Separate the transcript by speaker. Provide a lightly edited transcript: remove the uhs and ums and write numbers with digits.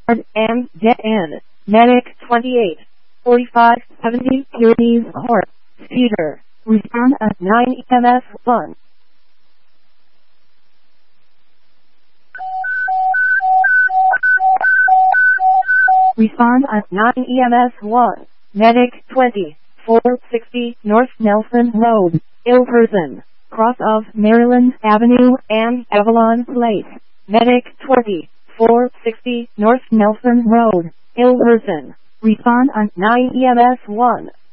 Speaker 1: and Dead End. Medic 28. 4570 Pyrenees Horse. Speeder. Respond at 9 EMS 1. Respond at 9 EMS 1. Medic 20. 460 North Nelson Road, ill person, cross of Maryland Avenue and Avalon Place. Medic 20. 460 North Nelson Road, ill person. Respond on 9 EMS 1.